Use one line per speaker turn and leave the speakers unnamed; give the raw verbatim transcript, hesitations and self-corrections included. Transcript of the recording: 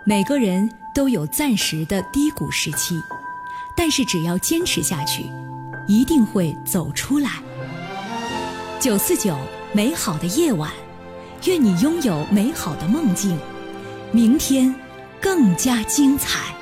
每个人都有暂时的低谷时期，但是只要坚持下去，一定会走出来。九四九，美好的夜晚，愿你拥有美好的梦境，明天更加精彩。